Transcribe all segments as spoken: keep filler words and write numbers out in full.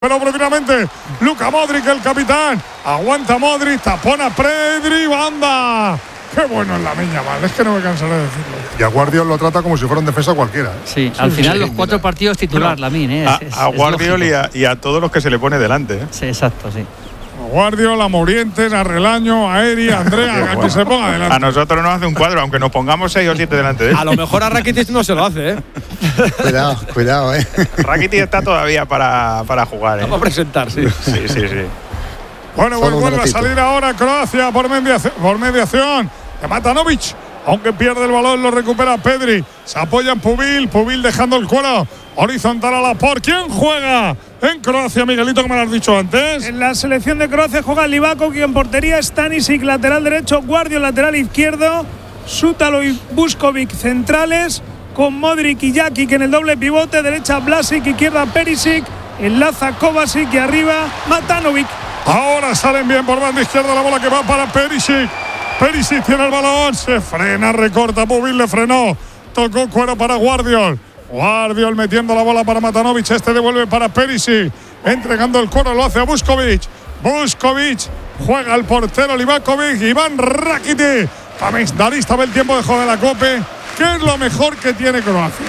recuperado rápidamente Luka Modric, el capitán. Aguanta Modric, tapona Pedri, banda. Qué bueno es Lamine Yamal, es que no me cansaré de decirlo. Y a Guardiol lo trata como si fuera un defensa cualquiera. ¿eh? Sí, al final sí, los cuatro mira. partidos titular, no, Lamine. ¿eh? A, es, a es Guardiol y lógico. a, y a todos los que se le pone delante. ¿eh? Sí, exacto, sí. Guardiola, Morientes, a Relaño, a Eri, a Andrea, a Bueno, que se ponga adelante. a nosotros nos hace un cuadro, aunque nos pongamos seis o siete delante de él. A lo mejor a Rakitic no se lo hace, ¿eh? Cuidado, cuidado, ¿eh? Rakitic está todavía para, para jugar. ¿eh? Vamos a presentar, sí. Sí, sí, sí. Bueno, Solo un vuelve a ratito. salir ahora Croacia por mediación, por mediación de Matanovic. Aunque pierde el balón, lo recupera Pedri. Se apoya en Pubil, Pubil dejando el cuero horizontal a la por. ¿Quién juega en Croacia, Miguelito, como me lo has dicho antes? En la selección de Croacia juega Livakovic en portería, Stanisic lateral derecho, Guardiola lateral izquierdo, Sútalo y Vuskovic centrales, con Modric y Jakic en el doble pivote, derecha Vlasic, izquierda Perisic, enlaza Kovacic y arriba Matanovic. Ahora salen bien por banda izquierda, la bola que va para Perisic. Perisic tiene el balón, se frena, recorta, Pubil le frenó, tocó cuero para Guardiol. Guardiol metiendo la bola para Matanovic, este devuelve para Perisic, entregando el cuero, lo hace a Vuskovic. Vuskovic juega al portero Livakovic, Iván Rakitic. Comentarista ve el tiempo de juego de la Cope. ¿Qué es lo mejor que tiene Croacia?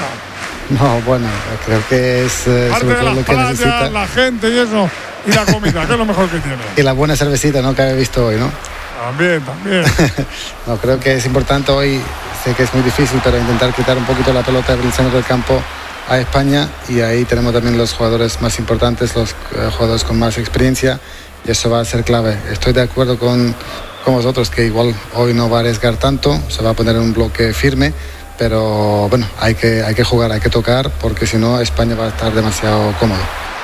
No, bueno, creo que es eh, Aparte sobre de todo las lo que playas, necesita. la gente y eso, y la comida, ¿qué es lo mejor que tiene? Y la buena cervecita, ¿no? Que he visto hoy, ¿no? También, también. No, creo que es importante hoy, sé que es muy difícil, pero intentar quitar un poquito la pelota del centro del campo a España, y ahí tenemos también los jugadores más importantes, los eh, jugadores con más experiencia, y eso va a ser clave. Estoy de acuerdo con, con vosotros que igual hoy no va a arriesgar tanto, se va a poner en un bloque firme, pero bueno, hay que, hay que jugar, hay que tocar, porque si no España va a estar demasiado cómodo.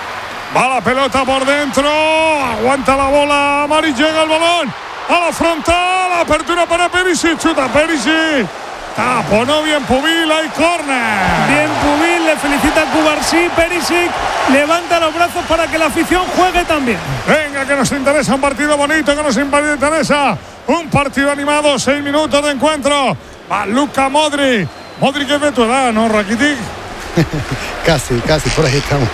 Va la pelota por dentro, aguanta la bola, Mari, llega el balón a la frontal, apertura para Perisic, chuta Perisic, taponó bien Pubil, hay córner. Bien Pubil, le felicita a Cubarsí, Perisic levanta los brazos para que la afición juegue también. Venga, que nos interesa un partido bonito, que nos interesa un partido animado, seis minutos de encuentro. Va Luka Modric, Modric es de tu edad, ¿no, Rakitic? Casi, casi, por ahí estamos.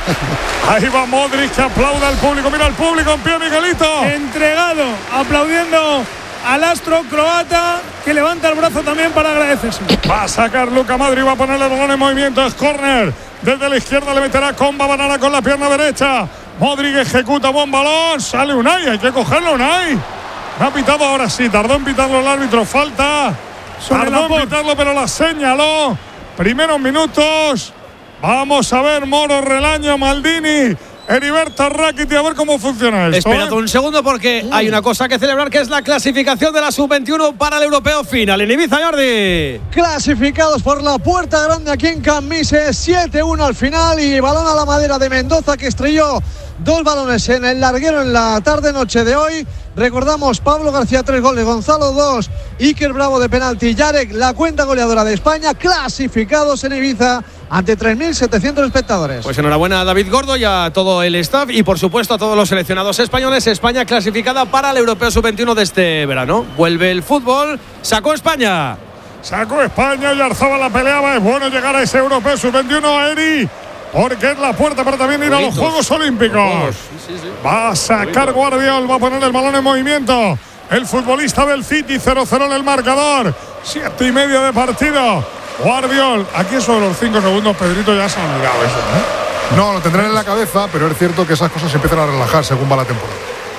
Ahí va Modric, que aplauda al público, mira al público en pie, Miguelito. Entregado, aplaudiendo al astro croata, que levanta el brazo también para agradecerse. Va a sacar Luka Modric, va a poner el balón en movimiento, es córner. Desde la izquierda le meterá Comba Banana con la pierna derecha. Modric ejecuta buen balón, sale Unai, hay que cogerlo Unai. No ha pitado ahora sí, tardó en pitarlo el árbitro, falta. Tardó en pitarlo, pero la señaló. Primeros minutos. Vamos a ver Moro, Relaño, Maldini, Heriberto, Rakitic, a ver cómo funciona esto. Espérate ¿eh? un segundo, porque uh. hay una cosa que celebrar, que es la clasificación de la sub veintiuno para el europeo final en Ibiza, Jordi. Clasificados por la puerta grande aquí en Cambises, siete uno al final, y balón a la madera de Mendoza, que estrelló dos balones en el larguero en la tarde-noche de hoy. Recordamos, Pablo García tres goles, Gonzalo dos, Iker Bravo de penalti, Yarek, la cuenta goleadora de España, clasificados en Ibiza ante tres mil setecientos espectadores. Pues enhorabuena a David Gordo y a todo el staff, y por supuesto a todos los seleccionados españoles. España clasificada para el europeo sub veintiuno de este verano. Vuelve el fútbol, sacó España. Sacó España y Arzabal la peleaba. Es bueno llegar a ese europeo sub veintiuno, Eri, porque es la puerta para también ir a los Juegos Olímpicos. Sí, sí, sí. Va a sacar Guardiol, va a poner el balón en movimiento. El futbolista del City, cero cero en el marcador. Siete y medio de partido. Guardiol, aquí sobre los cinco segundos, Pedrito ya se ha olvidado eso, ¿eh? No, lo tendrán en la cabeza, pero es cierto que esas cosas se empiezan a relajar según va la temporada.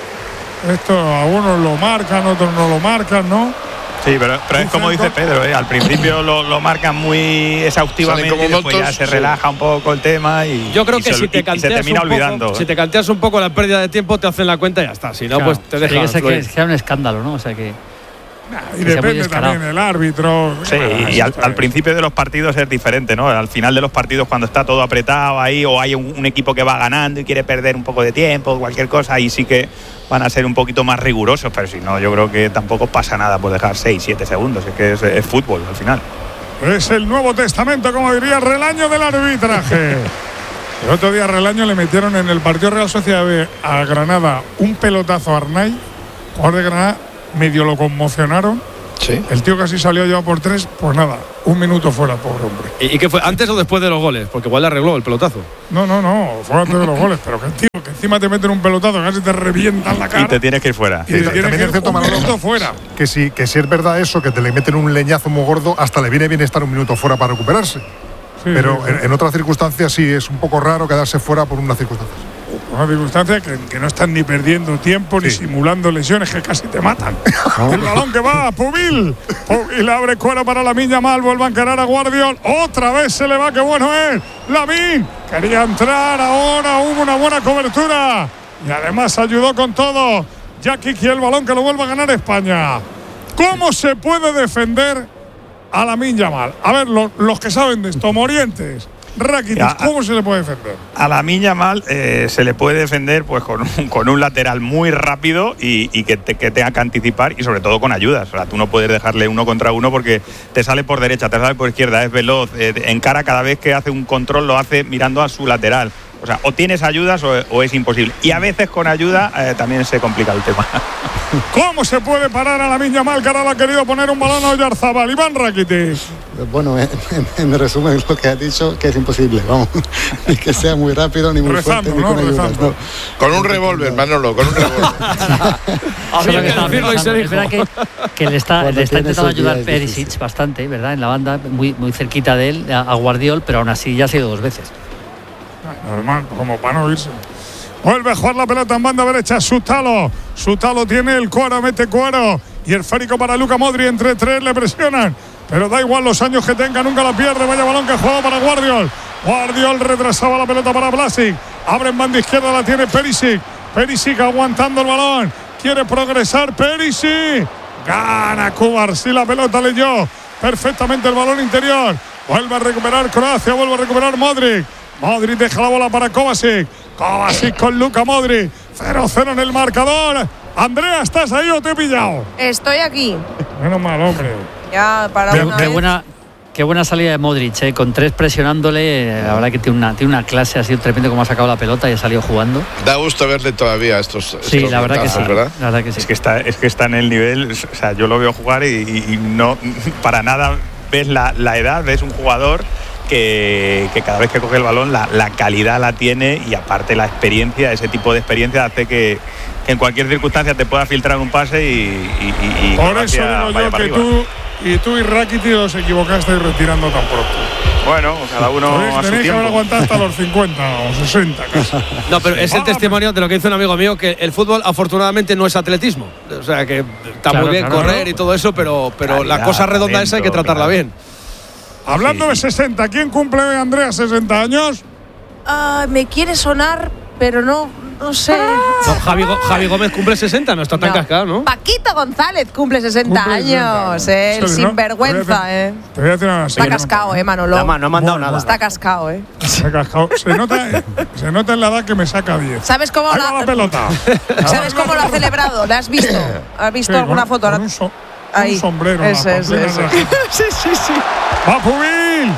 Esto a unos lo marcan, otros no lo marcan, ¿no? Sí, pero, pero es como dice Pedro, ¿eh? Al principio lo, lo marcan muy exhaustivamente y después ya se relaja un poco el tema y, yo creo y que se, si te y, y se termina un olvidando. Poco, ¿eh? Si te canteas un poco la pérdida de tiempo, te hacen la cuenta y ya está. Si no, claro, pues te dejan. Sí, que, que, que un escándalo, ¿no? O sea que. Y depende también el árbitro. Sí, y, y al, al principio de los partidos es diferente, ¿no? Al final de los partidos, cuando está todo apretado ahí, o hay un, un equipo que va ganando y quiere perder un poco de tiempo, cualquier cosa, ahí sí que van a ser un poquito más rigurosos, pero si no, yo creo que tampoco pasa nada por dejar seis, siete segundos, es que es, es fútbol al final. Es el Nuevo Testamento, como diría Relaño, del arbitraje. El otro día Relaño le metieron en el partido Real Sociedad B a Granada un pelotazo a Arnay, jugador de Granada, medio lo conmocionaron. Sí, Sí. El tío casi salió ya por tres, pues nada, un minuto fuera, pobre hombre. ¿Y, y qué fue? ¿Antes o después de los goles? Porque igual le arregló el pelotazo. No, no, no, fue antes de los goles, pero que tío, que encima te meten un pelotazo, casi te revientan la cara. Y te tienes que ir fuera. Y te Sí, tienes también que es ir cierto, un Manolo, minuto fuera. Que si, que si es verdad eso, que te le meten un leñazo muy gordo, hasta le viene bien estar un minuto fuera para recuperarse. Sí, Pero sí, sí. En, en otras circunstancias sí es un poco raro quedarse fuera por unas circunstancias. Una circunstancia que, que no están ni perdiendo tiempo ni Sí. simulando lesiones que casi te matan. El balón que va, Pubil. Pubil abre cuero para Lamine Yamal, vuelve a encarar a Guardiol. Otra vez se le va, qué bueno es. Lamine quería entrar, ahora hubo una buena cobertura. Y además ayudó con todo. Jackie y el balón que lo vuelve a ganar España. ¿Cómo se puede defender a Lamine Yamal? A ver, lo, los que saben de esto, Morientes. Rakitic, Ya, ¿cómo se le puede defender? A Lamine Yamal eh, se le puede defender pues con un, con un lateral muy rápido y, y que, te, que tenga que anticipar y sobre todo con ayudas. O sea, tú no puedes dejarle uno contra uno porque te sale por derecha, te sale por izquierda, es veloz, eh, encara cada vez que hace un control, lo hace mirando a su lateral. O sea, o tienes ayudas o, o es imposible. Y a veces con ayuda eh, también se complica el tema. ¿Cómo se puede parar a Lamine Yamal, que ahora le ha querido poner un balón a Oyarzabal? Iván Rakitic. Bueno, en, en resumen lo que has dicho, que es imposible, vamos. Ni que sea muy rápido, ni muy Rezando, fuerte, ni ¿no? con ayudas. Rezando. No. Con un revólver, Manolo, con un revólver. Había que estaba decirlo y se pensando. dijo. Es verdad que, que le está, Cuando le está tiene intentando esos ayudar días Perisic difíciles. bastante, ¿verdad? En la banda, muy, muy cerquita de él, a, a Guardiol, pero aún así ya ha sido dos veces. Normal, como para no irse. Vuelve a jugar la pelota en banda derecha. Sutalo. Sutalo tiene el cuero, mete cuero. Y el esférico para Luka Modric. Entre tres le presionan. Pero da igual los años que tenga, nunca la pierde. Vaya balón que juega para Guardiol. Guardiol retrasaba la pelota para Vlasic. Abre en banda izquierda, la tiene Perisic. Perisic aguantando el balón. Quiere progresar Perisic. Gana Cubarsí, la pelota leyó perfectamente el balón interior. Vuelve a recuperar Croacia, vuelve a recuperar Modric. Modric deja la bola para Kovacic. Kovacic con Luka Modric. cero cero en el marcador. Andrea, ¿estás ahí o te he pillado? Estoy aquí. Menos mal, hombre. Ya para Qué, una qué vez. buena, qué buena salida de Modric, ¿eh? Con tres presionándole. La verdad que tiene una, tiene una clase así de repente como ha sacado la pelota y ha salido jugando. Da gusto verle todavía estos. Sí, estos la verdad que sí. retazos, ¿verdad? La verdad que sí. Es que está, es que está en el nivel, o sea, yo lo veo jugar y, y- y no para nada ves la, la edad, ves un jugador que, que cada vez que coge el balón la, la calidad la tiene y aparte la experiencia, ese tipo de experiencia hace que, que en cualquier circunstancia te pueda filtrar un pase y, y, y- y Por Croacia eso digo vaya yo para que arriba. tú y tú y Rakitic os equivocasteis retirando tan pronto. Bueno, cada uno Tenéis- a su Tenéis que haber tiempo. aguantado hasta los cincuenta o sesenta casi. No, pero es el Ah, testimonio de lo que dice un amigo mío, que el fútbol afortunadamente no es atletismo. O sea, que está Claro, muy bien claro, correr claro. y todo eso, pero, pero Calidad, la cosa redonda esa hay que talento, tratarla claro. bien. Hablando Sí. de sesenta, ¿quién cumple, Andrea, sesenta años? Ah, me quiere sonar, pero no, no sé. No, Javi, Go- Javi Gómez cumple sesenta, no está tan No. cascado, ¿no? Paquito González cumple sesenta Cumple sesenta años, eh, el Sí, ¿no? sinvergüenza, Te eh. Te voy a decir una cosa. Está cascado, eh, Manolo. No, no ha mandado Bueno, nada. Está cascado, eh. Se ha cascado. Se nota, se nota en la edad que me saca diez. ¿Sabes cómo Ahí la- va la pelota. ¿Sabes cómo lo ha celebrado? ¿La has visto? ¿Has visto Sí, alguna con- foto? con Ahora- un, so- Ahí. un sombrero. Ese, la ese, pamplina ese. rajada. Sí, sí, sí. ¡Va Pubil!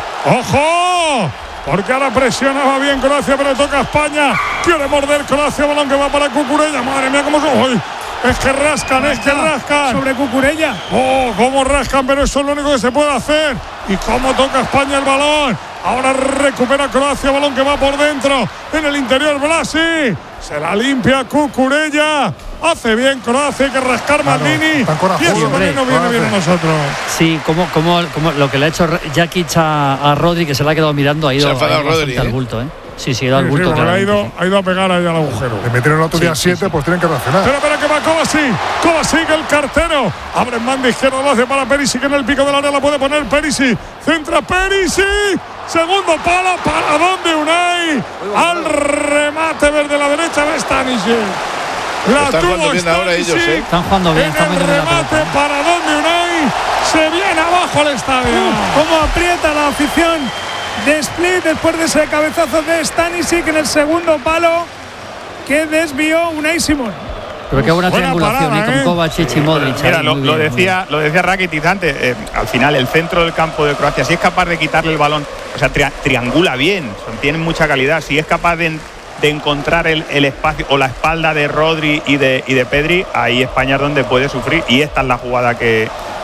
¡Ojo! Porque ahora presionaba bien Croacia, pero toca a España. Quiere morder Croacia, balón que va para Cucurella. Madre mía, cómo son. ¡Uy! Es que rascan, es que rascan. Sobre Cucurella. ¡Oh, cómo rascan! Pero eso es lo único que se puede hacer. ¿Y cómo toca España el balón? Ahora recupera Croacia, balón que va por dentro. En el interior, Blasi. Se la limpia Cucurella. Hace bien Croacia, hay que rascar Claro, Maldini. tan corajudo, Y eso también nos viene hombre. bien a nosotros. Sí, como, como, como lo que le ha hecho Jakic a, a Rodri, que se le ha quedado mirando, ha ido, Se ha enfadado ha ido bastante Rodri, al ¿eh? bulto, ¿eh? Sí, sí, ha ido al Sí, sí, bulto. porque ha claramente, ido, sí. ha ido a pegar ahí al agujero. Le metieron el otro día Sí, sí, siete, sí. pues tienen que reaccionar. Pero, pero que va Kovacic. Kovacic, el cartero. Abre en banda izquierda, lo hace para Perisic. En el pico del área la puede poner Perisic. Centra Perisic. Segundo palo. ¿Para dónde Unai? Al remate desde la derecha de Stanisic. La Están jugando tuvo bien ahora ellos, Stanisic. ¿eh? Están jugando bien, En están el metiendo la remate, pelota. ¿para dónde Unai? Se viene abajo el estadio. Cómo aprieta la afición de Split después de ese cabezazo de Stanisic en el segundo palo que desvió Unai Simón. Pero qué buena, Buena triangulación, parada, ¿eh? Con ¿eh? Kovacic y Modric. Mira, ahí, lo, muy lo bien, muy decía, lo decía Rakitic antes, eh, al final el centro del campo de Croacia, si es capaz de quitarle el balón, o sea, tri- triangula bien, son- tienen mucha calidad, si es capaz de, de encontrar el, el espacio o la espalda de Rodri y de, y de Pedri, ahí España es donde puede sufrir y esta es la jugada que,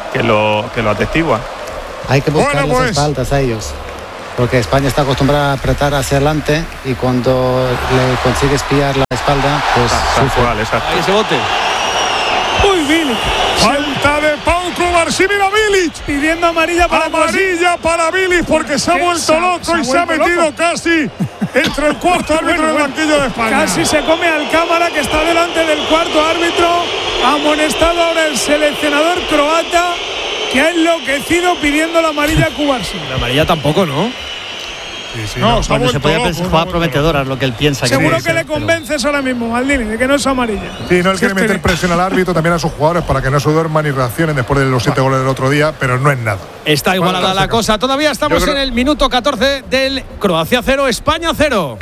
que lo, que lo atestigua. Hay que buscar Bueno, las pues. espaldas a ellos. Porque España está acostumbrada a apretar hacia adelante y cuando le consigues pillar la espalda, pues Tal sufre. cual, exacto. Ahí ese bote. Uy, Bilic. Falta de Pau Cubarsí, mira Bilic. Pidiendo amarilla para Amarilla para Bilic porque se ha ¿Qué? vuelto Se ha- loco se ha y se ha vuelto metido loco. casi entre el cuarto árbitro Bueno, del bueno. banquillo de España. Casi se come al cámara que está delante del cuarto árbitro. Amonestado ahora el seleccionador croata que ha enloquecido pidiendo la amarilla a Cubarsí. La amarilla tampoco, ¿no? Sí, sí, No, no. se ha Bueno, se vuelto podía loco, pensar se ha jugadas vuelto prometedoras, lo que él piensa. Seguro que que le convences ahora mismo, Maldini, de que no es amarilla. Sí, no, él Si quiere es que- meter presión al árbitro, también a sus jugadores, para que no se duerman ni reaccionen después de los siete goles del otro día, pero no es nada. Está igualada Bueno, la saca. cosa. Todavía estamos Yo creo- en el minuto catorce del Croacia cero, España cero.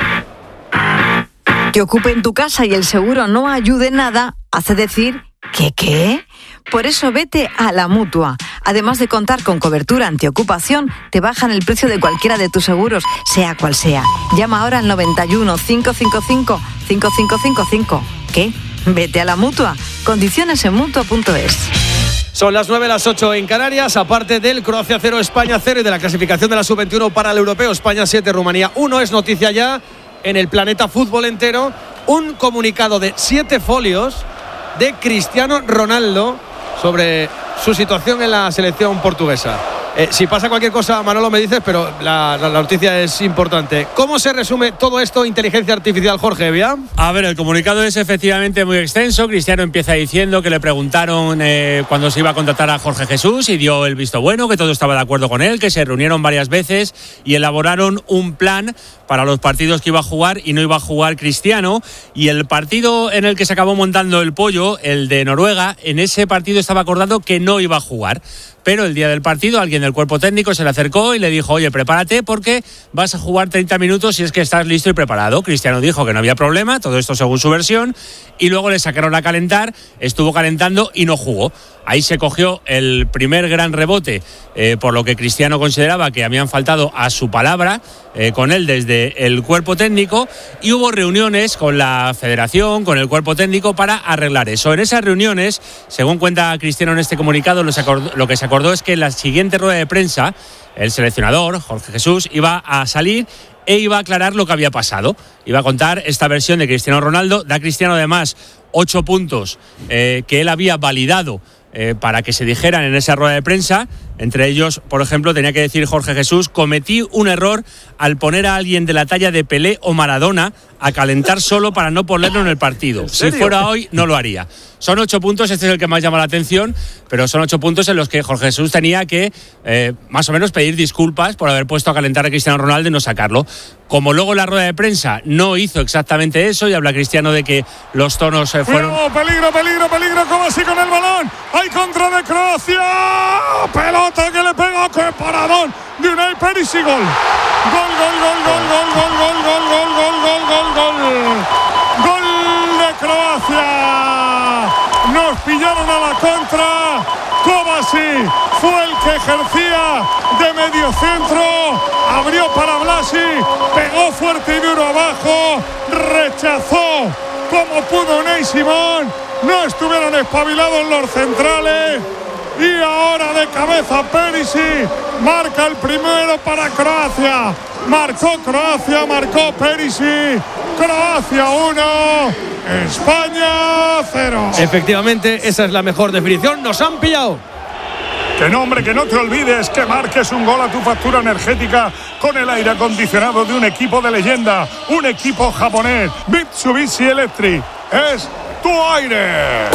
Que ocupen tu casa y el seguro no ayude en nada, hace decir que qué. Por eso vete a la Mutua. Además de contar con cobertura antiocupación, te bajan el precio de cualquiera de tus seguros, sea cual sea. Llama ahora al noventa y uno, cinco cinco cinco, cinco cinco cinco cinco. ¿Qué? Vete a la Mutua. Condiciones en mutua punto es. Son las nueve, las ocho en Canarias. Aparte del Croacia cero, España cero y de la clasificación de la sub veintiuno para el europeo, España siete, Rumanía uno. Es noticia ya en el planeta fútbol entero. Un comunicado de siete folios de Cristiano Ronaldo sobre su situación en la selección portuguesa. Eh, si pasa cualquier cosa, Manolo, me dices, pero la, la, la noticia es importante. ¿Cómo se resume todo esto, inteligencia artificial, Jorge Evia? A ver, el comunicado es efectivamente muy extenso. Cristiano empieza diciendo que le preguntaron eh, cuando se iba a contratar a Jorge Jesús y dio el visto bueno, que todo estaba de acuerdo con él, que se reunieron varias veces y elaboraron un plan para los partidos que iba a jugar y no iba a jugar Cristiano. Y el partido en el que se acabó montando el pollo, el de Noruega, en ese partido estaba acordado que no iba a jugar. Pero el día del partido alguien del cuerpo técnico se le acercó y le dijo: oye, prepárate porque vas a jugar treinta minutos si es que estás listo y preparado. Cristiano dijo que no había problema, todo esto según su versión, y luego le sacaron a calentar, estuvo calentando y no jugó. Ahí se cogió el primer gran rebote, eh, por lo que Cristiano consideraba que habían faltado a su palabra eh, con él desde el cuerpo técnico, y hubo reuniones con la federación, con el cuerpo técnico para arreglar eso. En esas reuniones, según cuenta Cristiano en este comunicado, lo, se acordó, lo que se acordó es que en la siguiente rueda de prensa el seleccionador, Jorge Jesús, iba a salir e iba a aclarar lo que había pasado. Iba a contar esta versión de Cristiano Ronaldo. Da Cristiano además ocho puntos eh, que él había validado eh, para que se dijeran en esa rueda de prensa. Entre ellos, por ejemplo, tenía que decir Jorge Jesús: cometí un error al poner a alguien de la talla de Pelé o Maradona a calentar solo para no ponerlo en el partido. Si fuera hoy, no lo haría. Son ocho puntos, este es el que más llama la atención, pero son ocho puntos en los que Jorge Jesús tenía que eh, más o menos pedir disculpas por haber puesto a calentar a Cristiano Ronaldo y no sacarlo. Como luego en la rueda de prensa no hizo exactamente eso, y habla Cristiano de que los tonos eh, fueron... Cuidado, peligro, peligro, peligro, como así con el balón. Hay contra de Croacia. Pelota que le pega, que paradón de Unai Perisic. Gol. Gol, gol, gol, gol, gol, gol, gol, gol, gol, gol, gol, gol, gol. Gol de Croacia. Nos pillaron a la contra. Kovacic fue el que ejercía de medio centro. Abrió para Blasi. Pegó fuerte y duro abajo. Rechazó como pudo Unai Simón. No estuvieron espabilados los centrales. Y ahora de cabeza Perisic marca el primero para Croacia. Marcó Croacia, marcó Perisic. Croacia uno, España cero. Efectivamente, esa es la mejor definición. Nos han pillado. Que no, hombre, que no te olvides que marques un gol a tu factura energética con el aire acondicionado de un equipo de leyenda, un equipo japonés. Mitsubishi Electric es tu aire.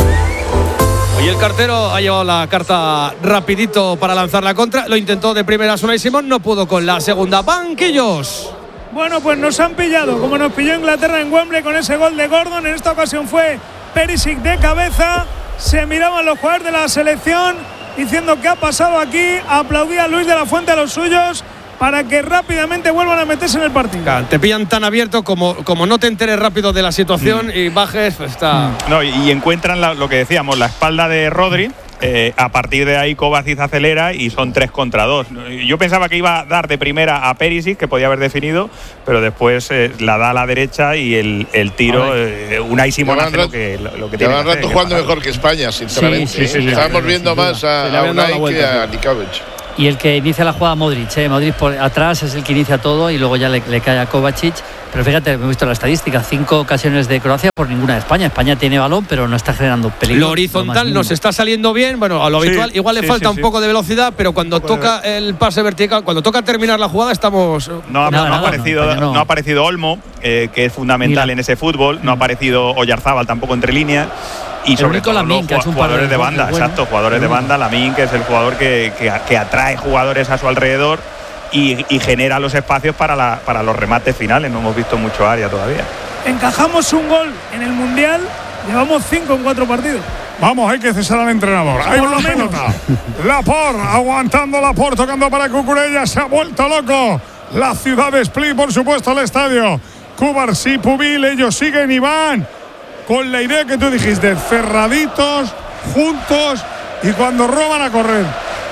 Y el cartero ha llevado la carta rapidito para lanzar la contra. Lo intentó de primera Unai Simón, no pudo con la segunda. Banquillos. Bueno, pues nos han pillado, como nos pilló Inglaterra en Wembley con ese gol de Gordon. En esta ocasión fue Perisic de cabeza. Se miraban los jugadores de la selección diciendo qué ha pasado aquí. Aplaudía a Luis de la Fuente a los suyos para que rápidamente vuelvan a meterse en el partido. Te pillan tan abierto como, como no te enteres rápido de la situación mm. y bajes, pues está... No, y, y encuentran la, lo que decíamos, la espalda de Rodri, Eh, a partir de ahí Kovacic acelera y son tres contra dos. Yo pensaba que iba a dar de primera a Perisic, que podía haber definido, pero después eh, la da a la derecha y el, el tiro, eh, Unai Simón hace lo que, lo, lo que tiene que hacer. Llevan rato jugando mejor que España, sinceramente. Sí, sí, sí, Estamos sí, viendo más a, a Unai que a Nikovic. Y el que inicia la jugada Modric, ¿eh? Modric por atrás es el que inicia todo y luego ya le, le cae a Kovacic. Pero fíjate, hemos visto la estadística, cinco ocasiones de Croacia por ninguna de España. España tiene balón, pero no está generando peligro. Lo horizontal nos está saliendo bien, bueno, a lo habitual, sí, igual le sí, falta sí, un sí. poco de velocidad, pero cuando toca el pase vertical, cuando toca terminar la jugada, estamos… No, Nada, no, no, nada, ha, aparecido, no, no. no ha aparecido Olmo, eh, que es fundamental Mira. en ese fútbol. No ha aparecido Oyarzábal tampoco entre líneas. Y El sobre único todo Lamine, los que ha hecho un par de jugadores de goles banda, buenos. exacto, jugadores de banda. Lamine, que es el jugador que, que, que atrae jugadores a su alrededor y, y genera los espacios para, la, para los remates finales. No hemos visto mucho área todavía. Encajamos un gol en el Mundial, llevamos cinco en cuatro partidos. Vamos, hay que cesar al entrenador. Ahí va la pelota. Laporte, aguantando Laporte, tocando para Cucurella. Se ha vuelto loco la ciudad de Split, por supuesto, el estadio. Cubarsí, Pubil, ellos siguen y van con la idea que tú dijiste, cerraditos, juntos y cuando roban a correr.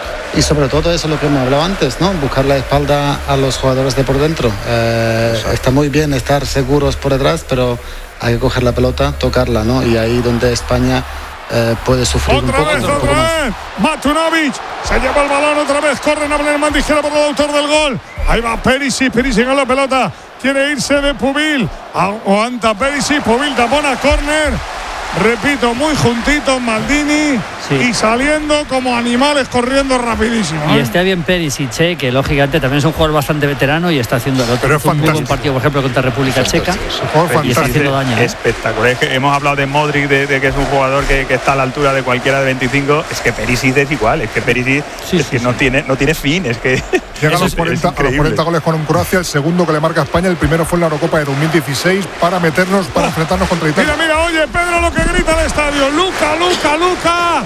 Y sobre todo eso es lo que me hablaba antes, ¿no? Buscar la espalda a los jugadores de por dentro. Eh, está muy bien estar seguros por detrás, pero hay que coger la pelota, tocarla, ¿no? Y ahí donde España eh, puede sufrir otra un poco. vez, un poco otra más. vez. Matunovic se lleva el balón otra vez. Corre Nablerman, dijera por el autor del gol. Ahí va Perisic, Perisic con la pelota. Quiere irse de Pubil. Aguanta Perisic, Pubil tapona, córner. Repito, muy juntitos Maldini Sí. y saliendo como animales corriendo rapidísimo. Y ¿eh? está bien Perisic, ¿eh? Que lógicamente también es un jugador bastante veterano y está haciendo el otro. Pero es un muy buen fantástico. partido, por ejemplo, contra República Checa. Es un jugador Y está fantástico. haciendo daño. ¿eh? Espectacular. Es que hemos hablado de Modric, de, de que es un jugador que, que está a la altura de cualquiera de veinticinco. Es que Perisic es igual. Es que Perisic Sí, es sí, que sí. no tiene no tiene fin. Es que Llega a eso los, es- cuarenta, es a los increíble. cuarenta goles con un Croacia, el segundo que le marca a España, el primero fue en la Eurocopa de dos mil dieciséis para meternos, para Oh. enfrentarnos contra Italia. Mira, mira, oye, Pedro, lo que grita el estadio. Luca, Luca, Luca.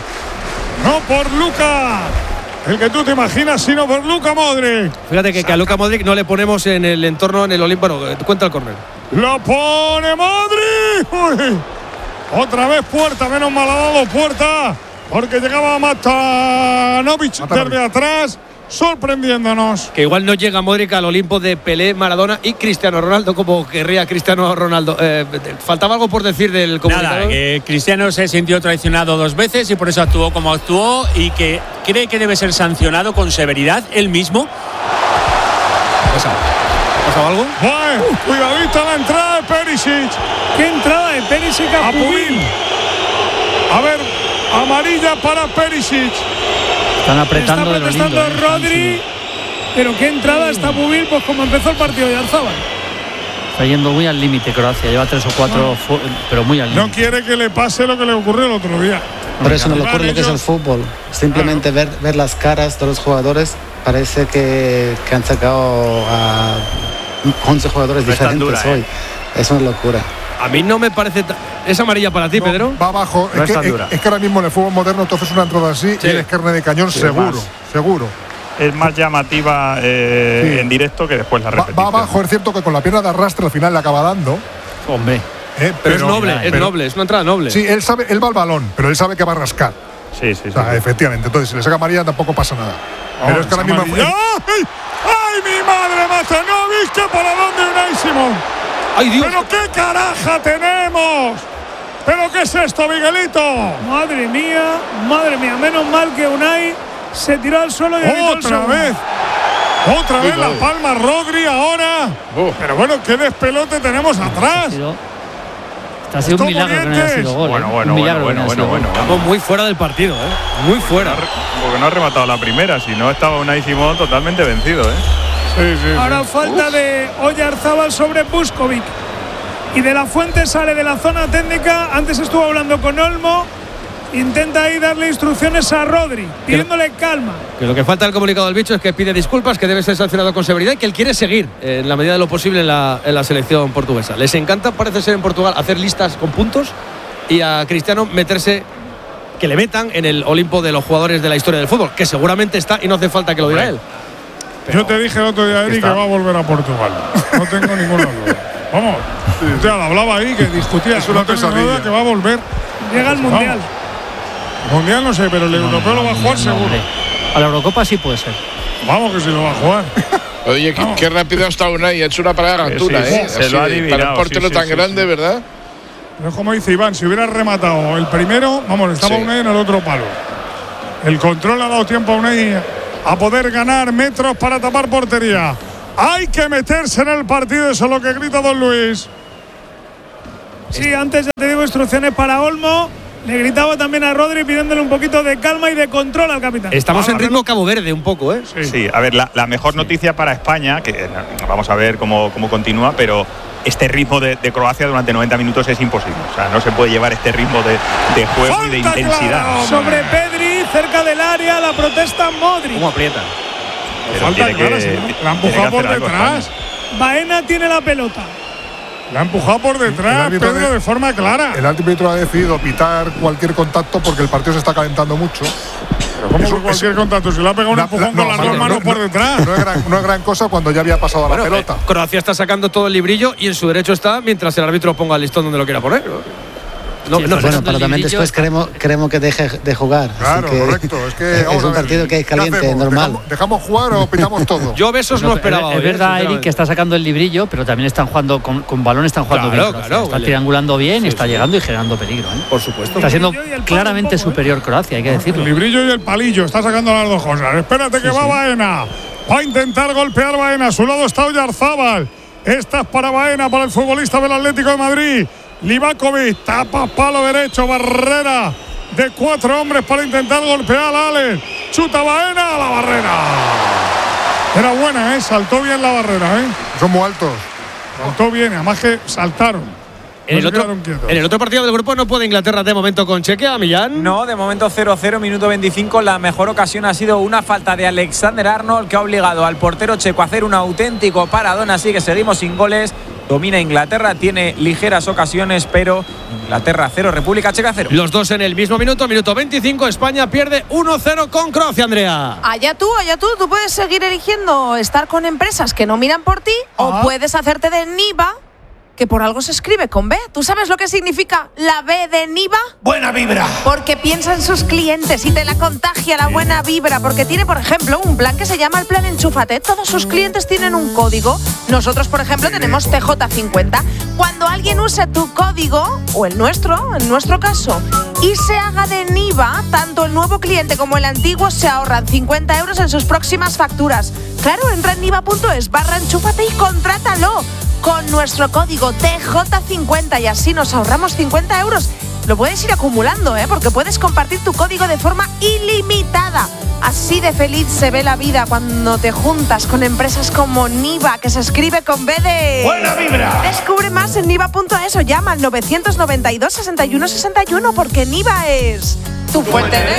No por Luca, el que tú te imaginas, sino por Luca Modric. Fíjate que, que a Luka Modric no le ponemos en el entorno, en el Olimpo. Bueno, eh, cuenta el córner. Lo pone Modric. Uy. Otra vez Puerta, menos mal ha dado Puerta, porque llegaba Matanovic Matanovic. desde atrás, sorprendiéndonos. Que igual no llega Modric al Olimpo de Pelé, Maradona y Cristiano Ronaldo, como querría Cristiano Ronaldo. Eh, ¿Faltaba algo por decir del comunicador? Nada, que Cristiano se sintió traicionado dos veces y por eso actuó como actuó y que cree que debe ser sancionado con severidad él mismo. ¿Ha pasado algo? Bueno, cuidadito la entrada de Perisic. ¿Qué entrada de Perisic a A Pubil. Pubil? A ver, amarilla para Perisic. Están Está apretando de lo lindo. protestando ¿eh? Rodri. Pero qué entrada está Pubil, pues como empezó el partido de Arzábal. Está yendo muy al límite Croacia. Lleva tres o cuatro, fu- pero muy al No límite. quiere que le pase lo que le ocurrió el otro día. Por eso no le Vale, ocurre lo que es yo- el fútbol. Simplemente ver, ver las caras de los jugadores, parece que, que han sacado a once jugadores No es tan diferentes dura, hoy. Es una locura. A mí no me parece… ta- ¿Es amarilla para ti, No, Pedro? va abajo. No es, es tan que, dura. es que ahora mismo en el fútbol moderno entonces una entrada así Sí. y eres carne de cañón Sí, seguro, más. seguro. Es más llamativa eh, Sí. en directo que después la Va, repetición. va abajo, es cierto que con la pierna de arrastre al final le acaba dando. Hombre, ¿eh? Pero, es noble, es pero- noble, es una entrada noble. Sí, él sabe, él va al balón, pero él sabe que va a rascar. Sí, sí, sí. O sea, sí. efectivamente. Entonces, si le saca amarilla tampoco pasa nada. Pero es que ahora mismo. Amarilla. ¡Ay! ¡Ay, mi madre, Matanovic! ¡Que para dónde Unai Simón! ¡Ay, Dios! ¡Pero qué caraja tenemos! ¿Pero qué es esto, Miguelito? Madre mía, madre mía. Menos mal que Unai se tiró al suelo y evitó el Otra segundo. vez. Otra vez la palma Rodri ahora. Pero bueno, qué despelote tenemos ha atrás. sido, ha sido Esto un milagro que no haya Morientes. sido gol. Bueno, ¿eh? bueno, un bueno, milagro que no bueno, haya bueno, sido bueno, gol. bueno. Estamos muy fuera del partido, ¿eh? Muy fuera. No ha re- Porque no ha rematado la primera, si no estaba Unai Simón totalmente vencido, ¿eh? Sí, sí, Ahora sí. falta de Oyarzábal sobre Buskovic. Y de la Fuente sale de la zona técnica. Antes estuvo hablando con Olmo. Intenta ahí darle instrucciones a Rodri, pidiéndole calma. Que lo que falta del comunicado del bicho es que pide disculpas, que debe ser sancionado con severidad y que él quiere seguir eh, en la medida de lo posible en la, en la selección portuguesa. Les encanta, parece ser en Portugal, hacer listas con puntos y a Cristiano meterse, que le metan en el Olimpo de los jugadores de la historia del fútbol, que seguramente está y no hace falta que lo diga él. Yo te dije el otro día, Eri, que va a volver a Portugal. No tengo ninguna duda. Vamos. Ya lo hablaba ahí, que discutía. Es una no tengo pesadilla. duda que va a volver. Llega al Vamos. Mundial. Mundial no sé, pero el no, europeo no, lo va a jugar seguro. Hombre. A la Eurocopa sí puede ser. Vamos que sí lo va a jugar. Oye, qué, qué rápido ha estado Unai, ha hecho una parada gantura, sí, sí, ¿eh? Se lo ha adivinado, para un portero sí, sí, tan sí, grande, sí. ¿verdad? Pero como dice Iván, si hubiera rematado el primero, vamos, estaba sí. Unai en el otro palo. El control ha dado tiempo a Unai a poder ganar metros para tapar portería. Hay que meterse en el partido, eso es lo que grita don Luis. Sí, antes ya te digo instrucciones para Olmo. Le gritaba también a Rodri pidiéndole un poquito de calma y de control al capitán. Estamos en ritmo Cabo Verde un poco, ¿eh? Sí, sí a ver, la, la mejor sí. noticia para España, que vamos a ver cómo, cómo continúa, pero este ritmo de, de Croacia durante noventa minutos es imposible. O sea, no se puede llevar este ritmo de, de juego Falta y de intensidad. Claro. Sobre Pedri, cerca del área, la protesta Modric. ¿Cómo aprieta? Pero Falta tiene clara, que, sí. La ha empujado por detrás. Baena tiene la pelota. La ha empujado por detrás, Pedro, de, de forma clara. El árbitro ha decidido pitar cualquier contacto porque el partido se está calentando mucho. Pero ¿cómo eso, cualquier eso, contacto? Si le ha pegado un empujón no, con las dos manos no, por detrás. No es, gran, no es gran cosa cuando ya había pasado bueno, la pelota. Eh, Croacia está sacando todo el librillo y en su derecho está mientras el árbitro ponga el listón donde lo quiera poner. No, sí, no, bueno, pero también después queremos, queremos que deje de jugar. Claro, que correcto. Es, que, es un partido que es caliente, normal. ¿Dejamos, ¿Dejamos jugar o pitamos todo? Yo besos no, no esperaba. Es, es verdad, Eric, que está sacando el librillo, pero también están jugando con, con balón, están jugando claro, bien. Claro, está vale. triangulando bien sí, y está sí. llegando y generando peligro. ¿eh? Por supuesto. Está siendo claramente poco, superior ¿eh? Croacia, hay que decirlo. El librillo y el palillo, está sacando las dos cosas. Espérate que sí, va sí. Baena. Va a intentar golpear Baena. A su lado está Oyarzábal. Esta es para Baena, para el futbolista del Atlético de Madrid. Livakovic, tapa palo derecho, barrera de cuatro hombres para intentar golpear a Alex. Chuta Baena a la barrera. Era buena, ¿eh? Saltó bien la barrera, ¿eh? Son muy altos. Saltó bien, además que saltaron. En el, otro, en el otro partido del grupo no puede Inglaterra de momento con Chequia, Millán. No, de momento cero cero, minuto veinticinco. La mejor ocasión ha sido una falta de Alexander Arnold que ha obligado al portero checo a hacer un auténtico paradón. Así que seguimos sin goles. Domina Inglaterra, tiene ligeras ocasiones, pero Inglaterra cero, República Checa cero. Los dos en el mismo minuto, minuto veinticinco. España pierde uno cero con Croacia, Andrea. Allá tú, allá tú. Tú puedes seguir eligiendo estar con empresas que no miran por ti ah. o puedes hacerte de Niva, que por algo se escribe con B. ¿Tú sabes lo que significa la B de Niva? Buena vibra. Porque piensa en sus clientes y te la contagia la buena vibra. Porque tiene, por ejemplo, un plan que se llama el plan Enchúfate. Todos sus clientes tienen un código. Nosotros, por ejemplo, tenemos T J cincuenta. Cuando alguien use tu código, o el nuestro, en nuestro caso, y se haga de Niva, tanto el nuevo cliente como el antiguo se ahorran cincuenta euros en sus próximas facturas. Claro, entra en niva punto es barra enchúfate y contrátalo con nuestro código T J cincuenta y así nos ahorramos cincuenta euros. Lo puedes ir acumulando, ¿eh? Porque puedes compartir tu código de forma ilimitada. Así de feliz se ve la vida cuando te juntas con empresas como Niva, que se escribe con B de... ¡Buena vibra! Descubre más en niva punto es o llama al novecientos noventa y dos, sesenta y uno sesenta y uno porque Niva es tu fuente de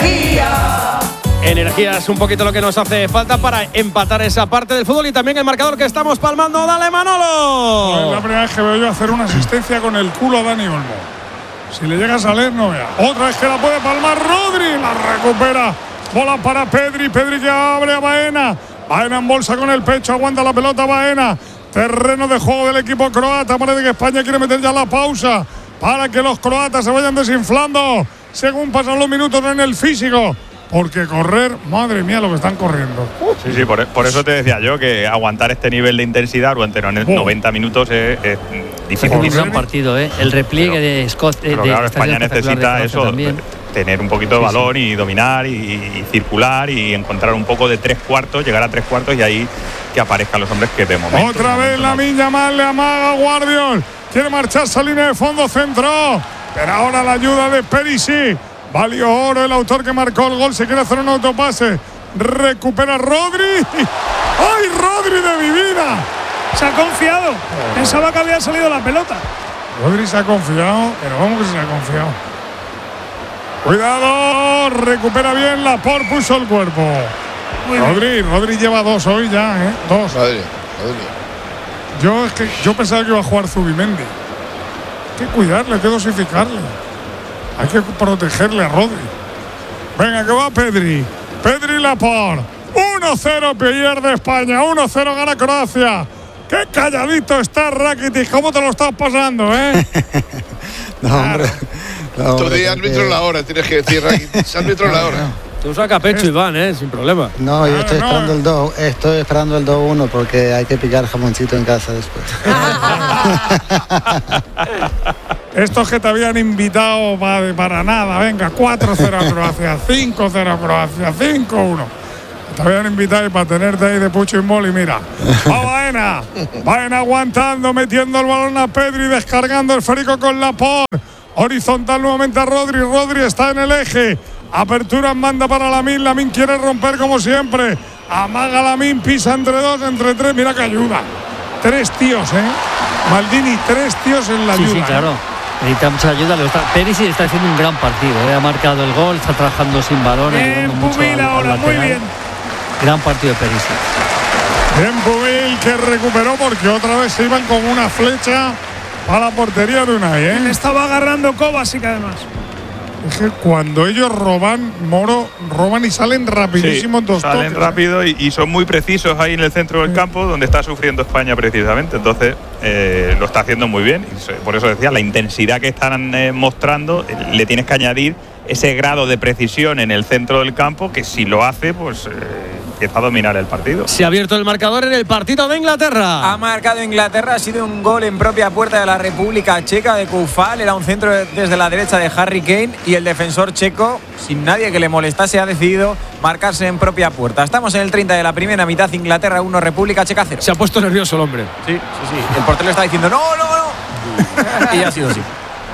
energía. Energía es un poquito lo que nos hace falta para empatar esa parte del fútbol y también el marcador que estamos palmando. ¡Dale, Manolo! Es la primera vez que veo yo hacer una asistencia con el culo a Dani Olmo. Si le llega a salir, no vea. Otra vez que la puede palmar Rodri. La recupera. Bola para Pedri. Pedri que abre a Baena. Baena en bolsa con el pecho. Aguanta la pelota Baena. Terreno de juego del equipo croata. Parece que España quiere meter ya la pausa para que los croatas se vayan desinflando según pasan los minutos en el físico. Porque correr, madre mía, lo que están corriendo. Sí, sí, por, por eso te decía yo que aguantar este nivel de intensidad durante noventa minutos es, es difícil. Es un gran partido, ¿eh? El repliegue pero, de Scott. Pero de, claro, de España necesita eso, también. tener un poquito de sí, balón sí. y dominar y, y circular y encontrar un poco de tres cuartos, llegar a tres cuartos y ahí que aparezcan los hombres que de momento. Otra de vez momento la no. Miña mal le amaga a Guardiol. Quiere marcharse a línea de fondo, centró. Pero ahora la ayuda de Perisic. Valió oro el autor que marcó el gol. Se quiere hacer un autopase. Recupera Rodri. ¡Ay, Rodri de mi vida! Se ha confiado. Oh. Pensaba que había salido la pelota. Rodri se ha confiado. Pero vamos que se ha confiado. Cuidado. Recupera bien. Laporte puso el cuerpo. Muy Rodri. Bien. Rodri lleva dos hoy ya, ¿eh? Dos. Madre, madre. Yo, es que, yo pensaba que iba a jugar Zubimendi. Hay que cuidarle, hay que dosificarle. Hay que protegerle a Rodri. Venga, que va Pedri. Pedri Laporte. uno cero pierde España. uno cero gana Croacia. Qué calladito está Rakitic. ¿Cómo te lo estás pasando, eh? No, hombre. No, Tú hombre, di árbitro que- la hora, tienes que decir árbitro la hora. Tú saca pecho, Iván, ¿eh? Sin problema. No, yo estoy no. esperando el dos, estoy esperando el dos uno porque hay que picar jamoncito en casa después. Estos que te habían invitado para, para nada, venga, cuatro cero a Croacia, cinco cero a Croacia, cinco uno. Te habían invitado y para tenerte ahí de pucho y moli, mira. Va Baena, Baena aguantando, metiendo el balón a Pedri, descargando el esférico con Laporte. Horizontal nuevamente a Rodri, Rodri está en el eje. Apertura en banda para Lamine, Lamine quiere romper como siempre. Amaga Lamine, pisa entre dos, entre tres, mira que ayuda. Tres tíos, ¿eh? Maldini, tres tíos en la Sí, ayuda. sí, claro. Necesita mucha ayuda. Lo está, Perisic está haciendo un gran partido. ¿eh? Ha marcado el gol, está trabajando sin balón, Bien, ayudando mucho Pubil al- al ahora, muy lateral. bien. Gran partido de Perisic. Bien Pubil que recuperó porque otra vez se iban con una flecha a la portería de Unai, ¿eh? Le estaba agarrando Kovacic además. Es que cuando ellos roban, Moro, roban y salen rapidísimos Sí, dos salen toques. rápido y, y son muy precisos ahí en el centro del campo, donde está sufriendo España precisamente. Entonces eh, lo está haciendo muy bien. Y se- por eso decía, la intensidad que están eh, mostrando, eh, le tienes que añadir ese grado de precisión en el centro del campo, que si lo hace, pues eh, empieza a dominar el partido. Se ha abierto el marcador en el partido de Inglaterra. Ha marcado Inglaterra, ha sido un gol en propia puerta de la República Checa de Koufal. Era un centro desde la derecha de Harry Kane y el defensor checo, sin nadie que le molestase, ha decidido marcarse en propia puerta. Estamos en el treinta de la primera mitad, Inglaterra uno, República Checa cero. Se ha puesto nervioso el hombre. Sí, sí, sí. El portero está diciendo no, no, no. Y ha sido así.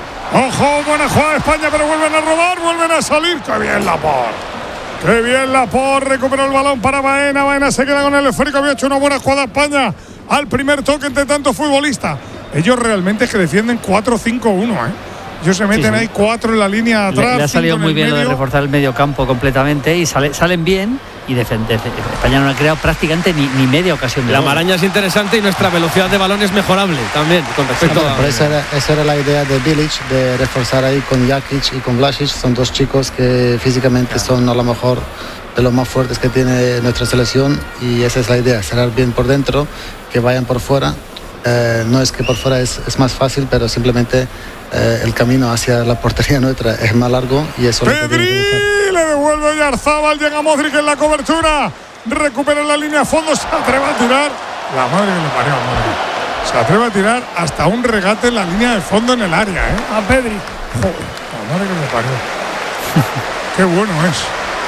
Ojo, buena jugada de España, pero vuelven a robar, vuelven a salir. ¡Qué bien Laporte! ¡Qué bien Laporte! Recuperó el balón para Baena. Baena se queda con el esférico. Había hecho una buena jugada España al primer toque entre tantos futbolistas. Ellos realmente es que defienden cuatro cinco uno, ¿eh? Ellos se meten Sí, sí. ahí cuatro en la línea de atrás. Le, le ha salido cinco en muy el bien lo de medio. reforzar el medio campo completamente y sale- salen bien y defender. España no ha creado prácticamente ni, ni media ocasión de La gol. maraña es interesante y nuestra velocidad de balón es mejorable también con respecto Por a. eso era, esa era la idea de Bilic, de reforzar ahí con Jakic y con Vlasic. Son dos chicos que físicamente son a lo mejor de los más fuertes que tiene nuestra selección y esa es la idea, cerrar bien por dentro, que vayan por fuera. Eh, no es que por fuera es, es más fácil, pero simplemente eh, el camino hacia la portería nuestra es más largo y eso es lo que tiene que buscar. Pedri le devuelve Oyarzábal, llega Modric en la cobertura, recupera la línea a fondo, se atreve a tirar. La madre que le parió a Modric. Se atreve a tirar hasta un regate en la línea de fondo en el área, ¿eh? A Pedri. Joder, la madre que le parió. Qué bueno es.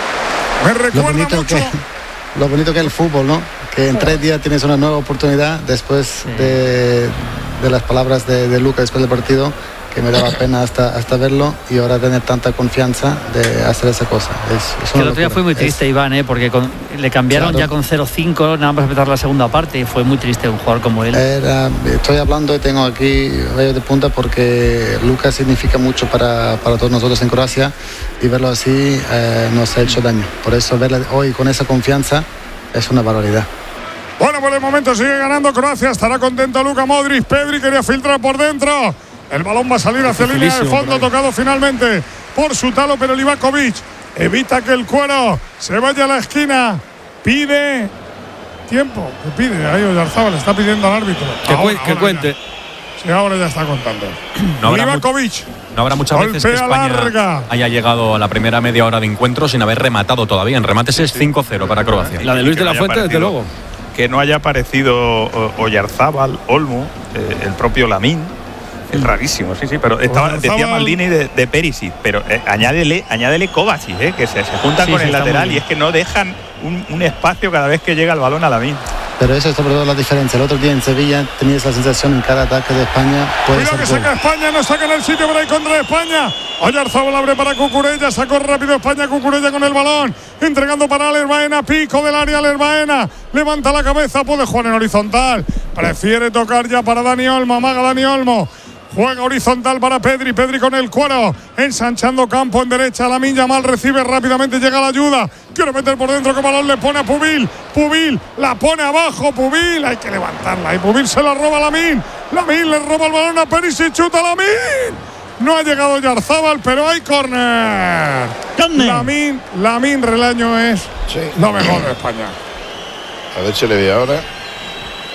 Me Lo recuerda bonito, mucho. que, lo bonito que es el fútbol, ¿no? Que en tres días tienes una nueva oportunidad después de, de las palabras de, de Luca después del partido, que me daba pena hasta, hasta verlo y ahora tener tanta confianza de hacer esa cosa. Es, es Que una el otro día locura. fue muy Es- triste, Iván, ¿eh? porque con- le cambiaron Claro. ya con cero cinco, nada más empezar la segunda parte y fue muy triste un jugador como él. Era, estoy hablando y tengo aquí vello de punta porque Lucas significa mucho para, para todos nosotros en Croacia y verlo así eh, nos ha hecho daño. Por eso verle hoy con esa confianza es una barbaridad. Bueno, por el momento sigue ganando Croacia. Estará contento Luka Modric. Pedri quería filtrar por dentro. El balón va a salir hacia la línea de fondo. Tocado finalmente por Sutalo, pero Livakovic evita que el cuero se vaya a la esquina. Pide tiempo. ¿Qué pide? Ahí Oyarzábal le está pidiendo al árbitro. Que, Ahora, cuen- que ahora cuente. ya. Sí, ahora ya está contando. No habrá, mu- Livakovic. no habrá muchas veces que Golpea España larga. haya llegado a la primera media hora de encuentro sin haber rematado todavía. En remates es cinco cero para Croacia. La de Y Luis que de no la haya Fuente, desde aparecido- luego. Que no haya aparecido o- Oyarzábal, Olmo, eh, el propio Lamine. Es rarísimo, sí, sí, pero estaba, decía Oyarzábal- Maldini de, de Perisic, pero eh, añádele, añádele Kovacic, eh, que se, se juntan Sí, con sí, el está muy lateral y bien. es que no dejan un, un espacio cada vez que llega el balón a Lamine. Pero eso es sobre todo la diferencia. El otro día en Sevilla tenías la sensación en cada ataque de España puede Cuidado ser que gol. saca España, no saca en el sitio, pero hay contra de España. Oyarzábal abre para Cucurella, sacó rápido España, Cucurella con el balón, entregando para Alex Baena, pico del área Alex Baena, levanta la cabeza, puede jugar en horizontal, prefiere tocar ya para Dani Olmo, amaga Dani Olmo. Juega horizontal para Pedri, Pedri con el cuero, ensanchando campo en derecha, Lamine Yamal recibe rápidamente, llega la ayuda, quiere meter por dentro, que balón le pone a Pubil, Pubil la pone abajo, Pubil, hay que levantarla, y Pubil se la roba a Lamine, Lamine le roba el balón a Perisic, chuta Lamine, no ha llegado Oyarzábal, pero hay córner, Lamine, Lamine Relaño es Sí. lo mejor de España. A ver si le ve ahora.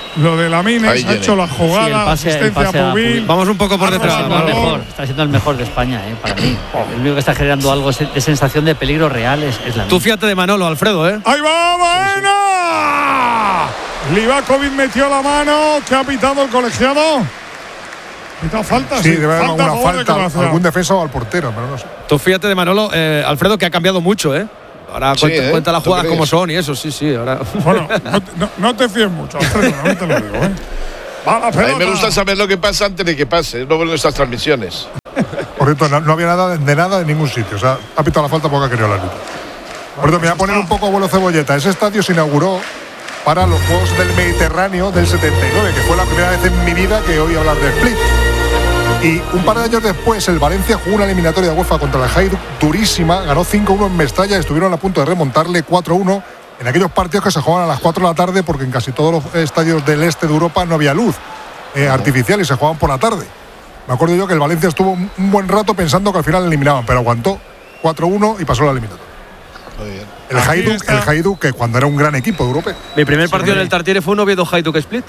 lo de Lamine, ha hecho la jugada, sí, el pase, asistencia el pase a Pubil. Vamos un poco por detrás. Está, mejor, está siendo el mejor de España, eh, para mí. El único que está generando algo de sensación de peligro real es, es Lamine. Tú fíjate de Manolo, Alfredo, ¿eh? ¡Ahí va, Baena! Livakovic metió la mano. ¿Qué ha pitado el colegiado? ¿Pita falta? Sí, sí, debe haber falta alguna falta, algún defensa o al portero, pero no sé. Tú fíjate de Manolo, eh, Alfredo, que ha cambiado mucho, ¿eh? Ahora sí, cuenta, ¿eh? cuenta las jugadas como son y eso, sí, sí. Ahora. Bueno, no, no, no te fíes mucho, Alfredo, no te lo digo, ¿eh? Va la pelota. A mí me gusta saber lo que pasa antes de que pase, no ver nuestras transmisiones. Por cierto, no, no había nada de nada en ningún sitio. O sea, ha pitado la falta porque ha querido el árbitro. Por cierto, me voy a poner un poco a vuelo cebolleta. Ese estadio se inauguró para los Juegos del Mediterráneo del setenta y nueve, que fue la primera vez en mi vida que oí hablar de Split. Y un par de años después, el Valencia jugó una eliminatoria de UEFA contra el Hajduk durísima, ganó cinco uno en Mestalla y estuvieron a punto de remontarle cuatro uno en aquellos partidos que se jugaban a las cuatro de la tarde, porque en casi todos los estadios del este de Europa no había luz eh, artificial y se jugaban por la tarde. Me acuerdo yo que el Valencia estuvo un buen rato pensando que al final eliminaban, pero aguantó cuatro uno y pasó la eliminatoria. El Hajduk, el Hajduk, que cuando era un gran equipo europeo. Mi primer partido en el Tartiere fue un Oviedo Hajduk Split.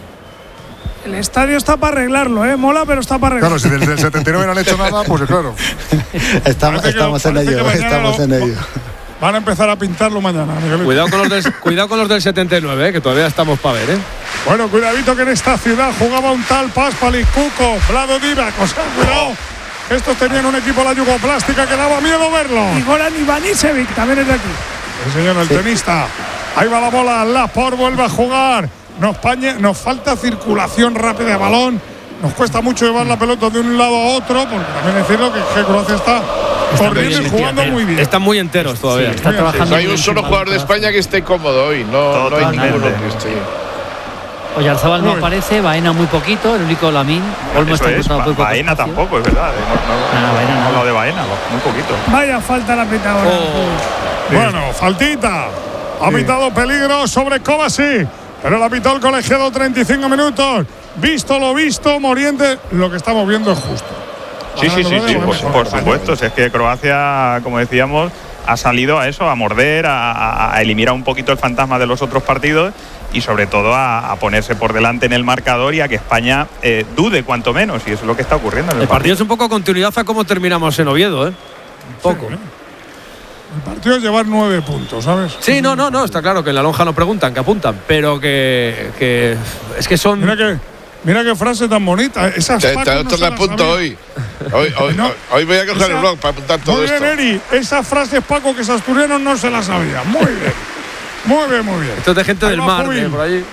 El estadio está para arreglarlo, ¿eh? Mola, pero está para arreglarlo. Claro, si desde el setenta y nueve no han hecho nada, pues claro. estamos estamos en ello, estamos en ello. Van a empezar a pintarlo mañana, Miguel. Cuidado con los del, cuidado con los del setenta y nueve, ¿eh? Que todavía estamos para ver, ¿eh? Bueno, cuidadito que en esta ciudad jugaba un tal Paspali, Cuco, Vlado Divac. O sea, cuidado. Estos tenían un equipo la yugoplástica que daba miedo verlo. Y Goran Ivanisevic también es de aquí. El señor, el sí. tenista. Ahí va la bola, Laporte vuelve a jugar. Nos, pañe, nos falta circulación rápida de balón. Nos cuesta mucho llevar la pelota de un lado a otro, porque también decirlo que, que Croacia está corriendo y jugando muy bien. Están muy enteros todavía. Sí, está trabajando. No hay un solo jugador de España que esté cómodo hoy. No, no hay ninguno que esté. Oyarzábal no aparece, Baena muy poquito, el único Lamine. Olmo está es, ba Baena tampoco, es verdad. No, no, no, Baena no. Hablado de Baena, muy poquito. Vaya falta la pitadora. Oh. Bueno, faltita. Ha pitado sí. peligro sobre Kovacic, pero la pitó el colegiado treinta y cinco minutos. Visto lo visto, Moriente, lo que estamos viendo es justo. Sí, sí, sí, sí, por, por supuesto. Si es que Croacia, como decíamos, ha salido a eso, a morder, a, a eliminar un poquito el fantasma de los otros partidos y sobre todo a, a ponerse por delante en el marcador y a que España eh, dude cuanto menos, y eso es lo que está ocurriendo en el, el partido. partido es un poco continuidad a cómo terminamos en Oviedo, ¿eh? Un poco. Sí, ¿eh? El partido es llevar nueve puntos, ¿sabes? Sí, no, no, no, está claro que en la lonja no preguntan, que apuntan, pero que, que es que son… Mira que… Mira qué frase tan bonita. Esas te, te, no te la apunto hoy. Hoy, hoy, no, hoy voy a coger esa, el blog para apuntar todo muy esto. Muy bien, Eri. Esas frases, Paco, que Sasturiano no se las sabía. Muy bien. Muy bien, muy bien. Esto es de gente ahí del mar, eh, por allí.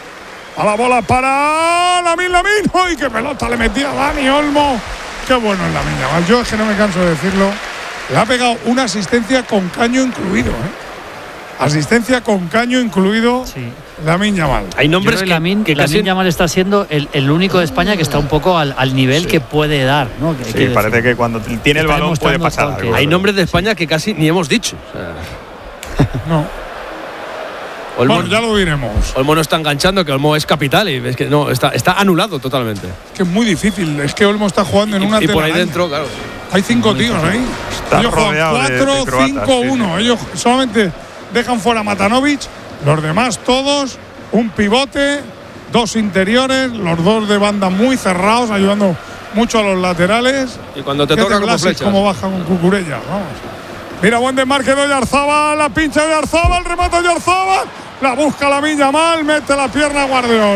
A la bola para Lamine, Lamine. ¡Uy, qué pelota le metía a Dani Olmo! Qué bueno es Lamine Yamal. Yo es que no me canso de decirlo. Le ha pegado una asistencia con caño incluido, ¿eh? Asistencia con caño incluido. Sí. Lamine Yamal. Hay nombres que, Lamine, que Lamine Yamal está siendo el, el único de España que está un poco al, al nivel sí. que puede dar, ¿no? Que, sí, que parece decir. que cuando tiene el balón puede pasar algo. Hay nombres de España sí. que casi ni hemos dicho. O sea. No. Olmo, bueno, ya lo diremos. Olmo no está enganchando, que Olmo es capital y es que no está, está anulado totalmente. Es que es muy difícil. Es que Olmo está jugando en y, una y por ahí dentro, claro. Hay cinco tíos ahí. Está ellos juegan cuatro cinco uno. Sí, sí. Ellos solamente dejan fuera a Matanovic. Los demás todos, un pivote, dos interiores, los dos de banda muy cerrados, ayudando mucho a los laterales. Y cuando te toca como flechas. Como baja con Cucurella, vamos. Mira, buen desmarque de Oyarzábal, la pincha de Oyarzábal, remata de Oyarzábal, la busca Lamine Yamal, mete la pierna a Guardiol.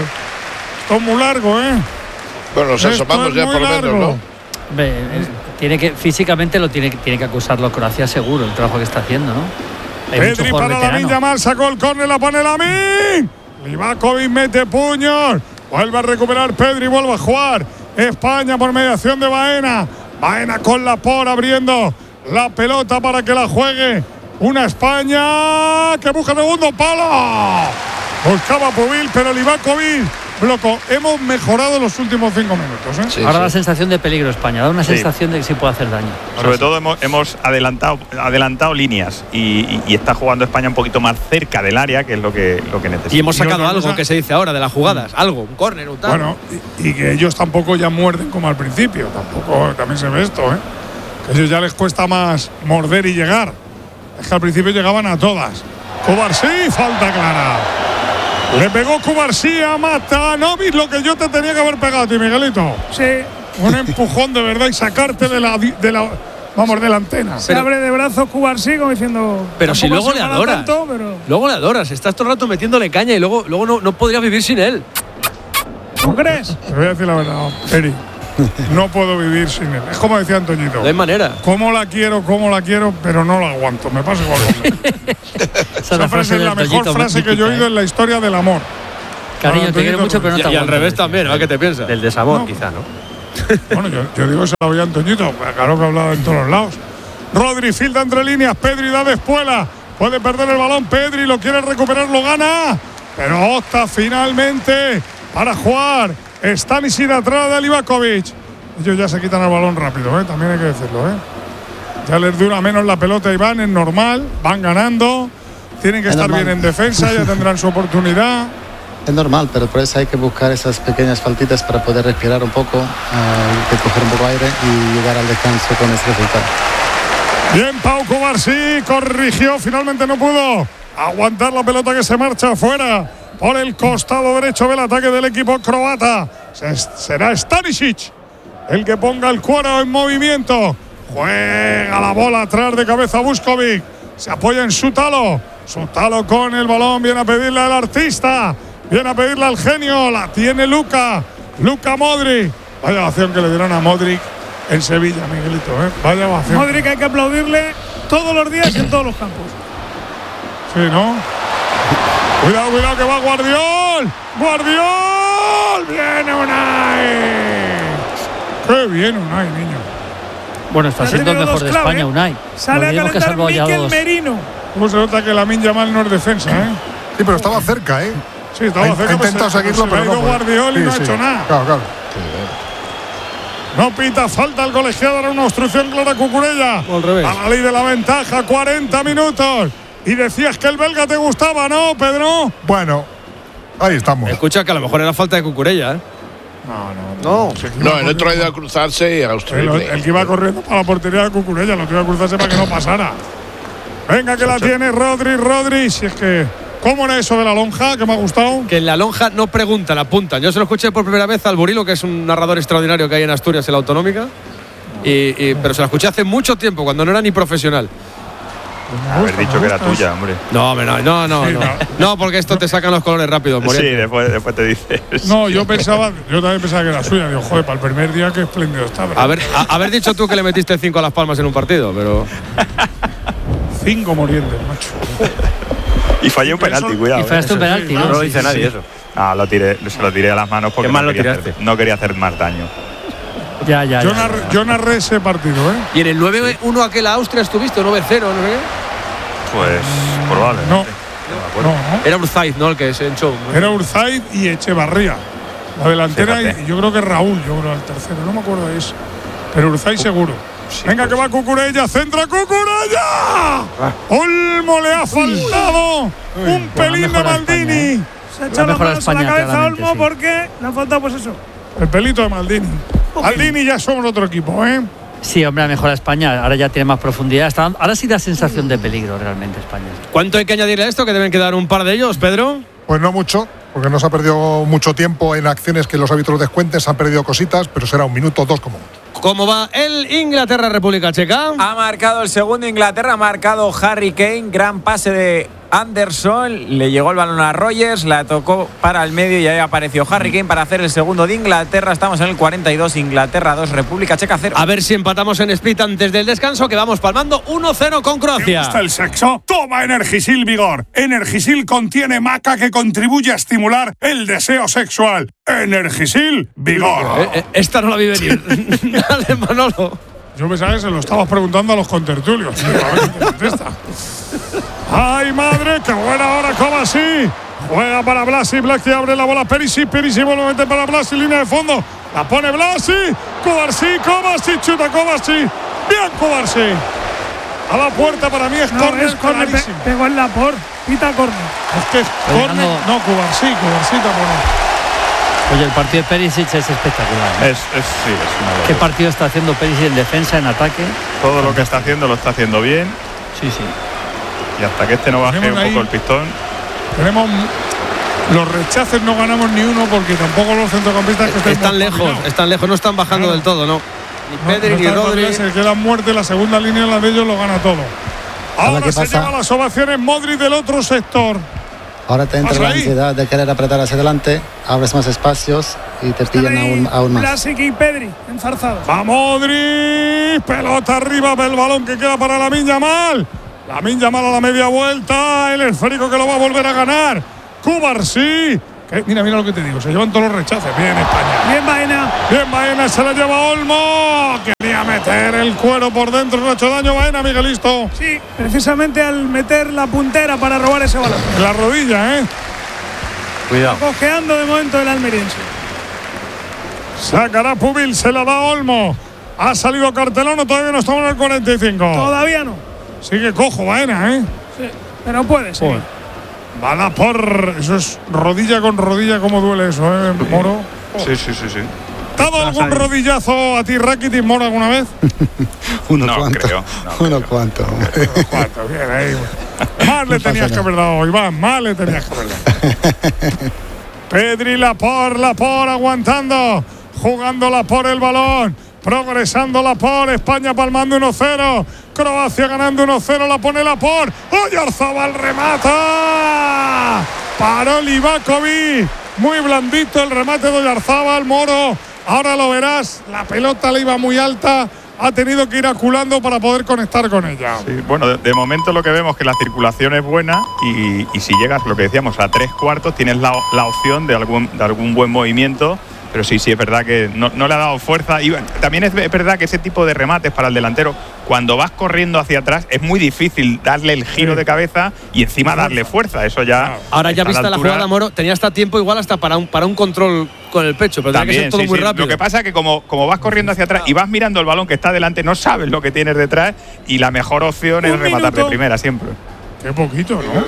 Esto es muy largo, ¿eh? Bueno, nos asomamos ya por lo menos, ¿no? Ve, tiene que, físicamente lo tiene, tiene que acusarlo Croacia seguro, el trabajo que está haciendo, ¿no? Pedri para Lamine Yamal, sacó el córner, la pone Lamine. Livakovic mete puños. Vuelve a recuperar Pedri, vuelve a jugar. España por mediación de Baena. Baena con Laporte abriendo la pelota para que la juegue. Una España que busca segundo palo. Buscaba Pubil, pero Livakovic bloco. Hemos mejorado los últimos cinco minutos, ¿eh? Sí, Ahora sí. la sensación de peligro España, da una sí. sensación de que sí puede hacer daño. Sobre sí. todo hemos, hemos adelantado, adelantado líneas y, y, y está jugando España un poquito más cerca del área, que es lo que, lo que necesita. Y hemos sacado y algo cosa, que se dice ahora de las jugadas, algo, un córner, un tal. Bueno, y, y que ellos tampoco ya muerden como al principio, tampoco, también se ve esto, ¿eh? Que a ellos ya les cuesta más morder y llegar. Es que al principio llegaban a todas. Kovacic, falta clara. Le pegó Cubarsí a Matanovic lo que yo te tenía que haber pegado a ti, Miguelito. Sí. Un empujón de verdad y sacarte de la, de la vamos, de la antena. Se abre de brazos Cubarsí como diciendo. Pero si luego le adoras. Tanto, pero... Luego le adoras. Estás todo el rato metiéndole caña y luego, luego no, no podrías vivir sin él. ¿No crees? Te voy a decir la verdad, Eri. No puedo vivir sin él. Es como decía Antoñito. No hay manera. Cómo la quiero, cómo la quiero, pero no la aguanto. Me pasa igual con él. Esa, Esa frase es la mejor frase que yo he oído en la historia del amor. Cariño, te quiero mucho, pero no te aguanto. Y al revés ¿sí? también, ¿no? ¿Qué te piensas? Del desamor, no. quizá, ¿no? Bueno, yo, yo digo, se la voy a Antoñito. Claro que ha hablado en todos los lados. Rodri filtra entre líneas. Pedri da de espuela. Puede perder el balón. Pedri lo quiere recuperar, lo gana. Pero opta finalmente para jugar. Stanisic atrás de Livakovic. Ellos ya se quitan el balón rápido, ¿eh? También hay que decirlo, ¿eh? Ya les dura menos la pelota y van, es normal. Van ganando. Tienen que es estar normal. bien en defensa. Ya tendrán su oportunidad. Es normal, pero por eso hay que buscar esas pequeñas faltitas para poder respirar un poco, uh, de coger un poco de aire y llegar al descanso con ese resultado. Bien, Pau Cubarsí corrigió, finalmente no pudo aguantar la pelota que se marcha afuera por el costado derecho del ataque del equipo croata. Será Stanisic el que ponga el cuero en movimiento. Juega la bola atrás de cabeza Vuskovic. Se apoya en Sutalo. Sutalo con el balón, viene a pedirle al artista. Viene a pedirle al genio, la tiene Luka, Luka Modric. Vaya ovación que le dieron a Modric en Sevilla, Miguelito, ¿eh? Vaya ovación. Modric hay que aplaudirle todos los días en todos los campos. Sí, ¿no? Cuidado, cuidado que va Guardiol. Guardiol. Viene Unai. Qué bien Unai, niño. Bueno, está siendo el mejor de clave, España, Unai. Sale no a calentar Mikel Merino. ¿Cómo se nota que Lamine Yamal no es defensa, eh? Sí, pero estaba cerca, ¿eh? Sí, estaba ha, cerca. Ha intentado se, seguirlo, se pero ha ido no. Guardiol sí, y no sí. ha hecho nada. Claro, claro. No pita falta el colegiado, era una obstrucción clara Cucurella. Al revés. A la ley de la ventaja, cuarenta minutos. Y decías que el belga te gustaba, ¿no, Pedro? Bueno, ahí estamos. Escucha que a lo mejor era falta de Cucurella, ¿eh? No, no. No, no el otro ha ido a cruzarse y a El, obstruirle. el que iba corriendo para la portería de Cucurella, lo que iba a cruzarse para que no pasara. Venga, que la tiene Rodri, Rodri. Si es que. ¿Cómo era eso de la lonja? Que me ha gustado. Que en la lonja no preguntan, apuntan. Yo se lo escuché por primera vez al Burilo, que es un narrador extraordinario que hay en Asturias, en la Autonómica. Y, y, pero se lo escuché hace mucho tiempo, cuando no era ni profesional. Haber dicho que era tuya, hombre. No, no, no, no, Sí, no. no. No, porque esto te sacan los colores rápido, Sí, Moriente. después, después te dices. No, yo pensaba, yo también pensaba que era suya. Digo, joder, para el primer día qué espléndido está. ¿verdad? Haber, a- haber dicho tú que le metiste cinco a Las Palmas en un partido, pero. Cinco morientes, macho. Y fallé un penalti, cuidado. Y fallaste un eh. penalti, ¿no? No lo Sí, dice sí, nadie sí. eso. Ah, lo tiré, se lo tiré a las manos porque ¿Qué mal no lo quería, tiraste? hacer, no quería hacer más daño. Ya, ya, Yo, ya. narré, yo narré ese partido, ¿eh? Y en el nueve uno aquel a Austria estuviste, nueve cero, no sé qué. Pues probablemente. No. No me acuerdo. No, no. Era Urzaiz, ¿no? El que se hinchó. ¿no? Era Urzaiz y Echevarría. La delantera, Fíjate. y yo creo que Raúl, yo creo el tercero, no me acuerdo de eso. Pero Urzaiz seguro. Sí, Venga, pues. que va Cucurella, centra Cucurella. Olmo le ha faltado un pelín de mejora España, Maldini. ¿eh? Se ha La echado las mejora manos a la España, cabeza a claramente, Olmo sí. porque le ha faltado, pues eso. El pelito de Maldini. Maldini ya somos otro equipo, ¿eh? Sí, hombre, ha mejorado España. Ahora ya tiene más profundidad. Está dando- ahora sí da sensación de peligro realmente España. ¿Cuánto hay que añadirle a esto? Que deben quedar un par de ellos, Pedro. Pues no mucho, porque no se ha perdido mucho tiempo en acciones que los árbitros descuenten, se han perdido cositas, pero será un minuto, dos como mucho. ¿Cómo va el Inglaterra-República Checa? Ha marcado el segundo Inglaterra, ha marcado Harry Kane, gran pase de Anderson, le llegó el balón a Rogers, la tocó para el medio y ahí apareció Harry Kane para hacer el segundo de Inglaterra. Estamos en el cuarenta y dos, Inglaterra dos, República Checa cero. A ver si empatamos en Split antes del descanso, que vamos palmando uno cero con Croacia. ¿Te gusta el sexo? Toma Energisil Vigor. Energisil contiene maca que contribuye a estimular el deseo sexual. Energisil Vigor. Eh, eh, esta no la vi venir. Dale, Manolo. Yo pensaba que se lo estabas preguntando a los contertulios. A ver qué te contesta. ¡Ay, madre! ¡Qué buena hora, Kovacic! Juega para Blasi, Blasi abre la bola Perisic, Perisic vuelve a meter para Blasi, línea de fondo. La pone Blasi, Kovacic, Kovacic, chuta Kovacic. Bien Kovacic. A la puerta para mí es No, córner es córner, pe- clarísimo. pegó en la por. Pita córner. Es que es Oye, córner, no. no, Kovacic, Kovacic tampoco. Oye, el partido de Perisic es espectacular, ¿eh? Es, es, sí, es una ¿Qué locura. partido está haciendo Perisic en defensa, en ataque? Todo lo que está haciendo lo está haciendo bien. Sí, sí. Y hasta que este no baje un Tenemos ahí- poco el pistón. Tenemos Los rechaces no ganamos ni uno porque tampoco los centrocampistas que están lejos, están lejos, no están bajando claro. del todo, ¿no? Ni Pedri no, no ni Rodri. El que da muerte, la segunda línea la de ellos lo gana todo. Ahora se lleva las ovaciones Modric del otro sector. Ahora te entra la ansiedad de querer apretar hacia adelante, abres más espacios y te pillan aún, aún más. Vlasic y Pedri, enzarzados. ¡Va Modric! Pelota arriba del balón que queda para Lamine Yamal. Lamine Yamal a la media vuelta, el esférico que lo va a volver a ganar. Cubarsí. Mira, mira lo que te digo, se llevan todos los rechaces. Bien España. Bien Baena. Bien Baena, se la lleva Olmo. Quería meter el cuero por dentro, no ha hecho daño Baena, Miguelito. Sí, precisamente al meter la puntera para robar ese balón. La rodilla, ¿eh? Cuidado. Cojeando de momento el almeriense. Sacará Pubil, se la da Olmo. Ha salido Cartelón, todavía no estamos en el cuarenta y cinco. Todavía no. Sigue cojo Baena, ¿eh? Sí, pero puede ser. Joder. Bala por. Eso es rodilla con rodilla, ¿cómo duele eso, eh, Moro? Oh. Sí, sí, sí, sí. ¿Te ha dado algún rodillazo a ti, Rakitic, Moro, alguna vez? Uno no, cuanto. Creo, no Uno creo. cuanto. Uno cuanto, bien ahí. Más le tenías que haber dado, Iván, más le tenías que haber dado. Pedri, Laporte, Laporte aguantando, jugando Laporte el balón, progresando Laporte, España palmando uno cero. Croacia ganando uno cero, la pone Laporte. Oyarzabal remata. Paró Livakovic. Muy blandito el remate de Oyarzabal, Moro. Ahora lo verás. La pelota le iba muy alta. Ha tenido que ir aculando para poder conectar con ella. Sí, bueno, de, de momento lo que vemos es que la circulación es buena y, y si llegas, lo que decíamos, a tres cuartos, tienes la, la opción de algún, de algún buen movimiento. Pero sí, sí, es verdad que no, no le ha dado fuerza. Y bueno, también es verdad que ese tipo de remates para el delantero, cuando vas corriendo hacia atrás, es muy difícil darle el giro sí. de cabeza y encima darle fuerza. Eso ya. Ahora ya vista la jugada, Moro, tenía hasta tiempo igual hasta para un, para un control con el pecho, pero también, tenía que ser todo sí, muy sí. rápido. Lo que pasa es que como, como vas corriendo hacia atrás y vas mirando el balón que está delante, no sabes lo que tienes detrás y la mejor opción es rematar de primera siempre. Qué poquito, ¿no?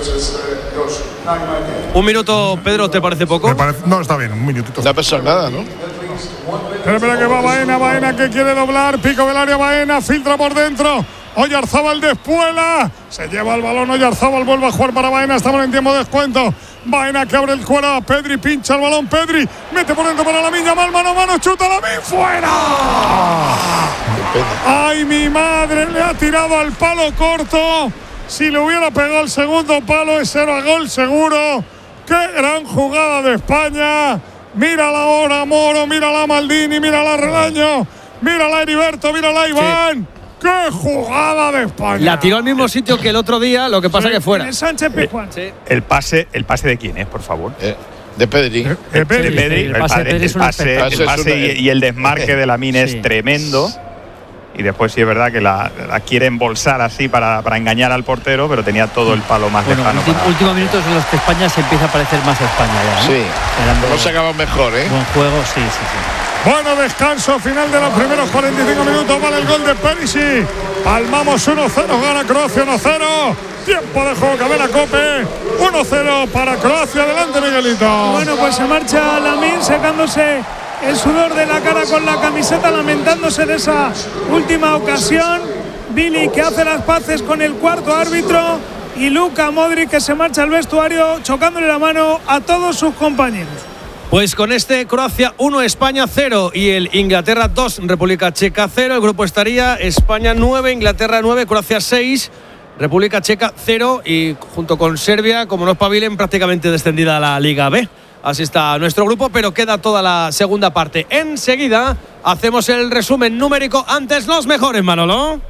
Un minuto, Pedro, ¿te parece poco? Me parece, no, está bien, un minutito. No pasa nada, ¿no? Espera, espera que va Baena, Baena que quiere doblar, pico del área, Baena, filtra por dentro. Oyarzabal despuela, se lleva el balón, Oyarzabal vuelve a jugar para Baena, estamos en tiempo de descuento. Baena que abre el cuero a Pedri, pincha el balón, Pedri, mete por dentro para Lamine Yamal, mano a mano, chuta Lamine, fuera. Ay, mi madre, le ha tirado al palo corto. Si le hubiera pegado el segundo palo, ese era gol seguro. ¡Qué gran jugada de España! Mírala ahora, Moro, mírala Maldini, mírala Relaño, mírala Heriberto, mírala Iván. Sí. ¡Qué jugada de España! La tiró al mismo sitio que el otro día, lo que pasa sí. que fuera. El Sánchez Pizjuán. Sí. El pase, ¿El pase de quién es, por favor? Eh. De Pedri. De, de Pedri. De Pedri. El, el pase, el pase, el pase, el pase y, y el desmarque de Lamine sí. es tremendo. Y después sí es verdad que la, la quiere embolsar así para, para engañar al portero, pero tenía todo el palo más bueno, lejano. Últimos último minutos en los que España se empieza a parecer más a España ya, ¿no? Sí, no se acaba mejor, ¿eh? Buen juego, sí, sí, sí. Bueno, descanso final de los primeros cuarenta y cinco minutos. Vale el gol de Perisic. Palmamos uno cero, gana Croacia uno cero. Tiempo de juego, Cadena Cope. uno cero para Croacia. Adelante, Miguelito. Bueno, pues se marcha Lamine secándose el sudor de la cara con la camiseta, lamentándose de esa última ocasión. Billy que hace las paces con el cuarto árbitro y Luka Modric que se marcha al vestuario chocándole la mano a todos sus compañeros. Pues con este Croacia uno, España cero y el Inglaterra dos, República Checa cero. El grupo estaría España nueve, Inglaterra nueve, Croacia seis, República Checa cero y junto con Serbia, como no espabilen, prácticamente descendida a la Liga B. Así está nuestro grupo, pero queda toda la segunda parte. Enseguida hacemos el resumen numérico. Antes los mejores, Manolo.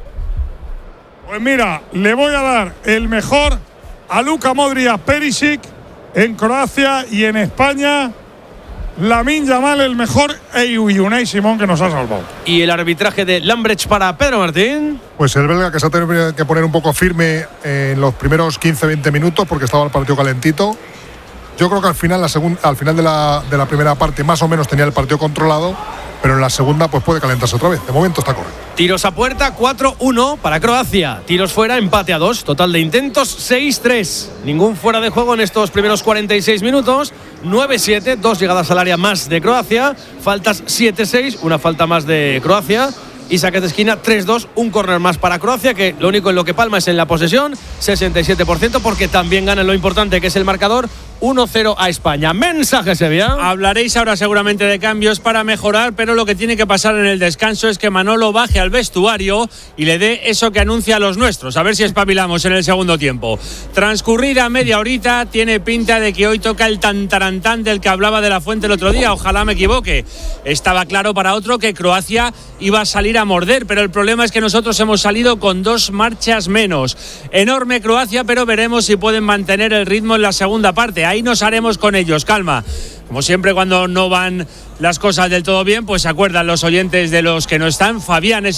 Pues mira, le voy a dar el mejor a Luka Modric, a Perisic en Croacia y en España. Lamine Yamal el mejor y Unai Simón que nos ha salvado. Y el arbitraje de Lambrecht para Pedro Martín. Pues el belga que se ha tenido que poner un poco firme en los primeros quince veinte minutos porque estaba el partido calentito. Yo creo que al final, la segunda, al final de la, de la primera parte más o menos tenía el partido controlado, pero en la segunda pues puede calentarse otra vez. De momento está correcto. Tiros a puerta cuatro uno para Croacia. Tiros fuera empate a dos. Total de intentos seis tres. Ningún fuera de juego en estos primeros cuarenta y seis minutos. nueve siete, dos llegadas al área más de Croacia. Faltas siete seis, una falta más de Croacia. Y saques de esquina tres dos, un córner más para Croacia, que lo único en lo que palma es en la posesión, sesenta y siete por ciento, porque también gana en lo importante que es el marcador, uno cero a España. Mensaje, Sevilla. Hablaréis ahora seguramente de cambios para mejorar, pero lo que tiene que pasar en el descanso es que Manolo baje al vestuario y le dé eso que anuncia a los nuestros. A ver si espabilamos en el segundo tiempo. Transcurrida media horita, tiene pinta de que hoy toca el tantarantán del que hablaba de la Fuente el otro día. Ojalá me equivoque. Estaba claro para otro que Croacia iba a salir a morder, pero el problema es que nosotros hemos salido con dos marchas menos. Enorme Croacia, pero veremos si pueden mantener el ritmo en la segunda parte. Ahí nos haremos con ellos, calma. Como siempre, cuando no van las cosas del todo bien, pues se acuerdan los oyentes de los que no están. Fabián es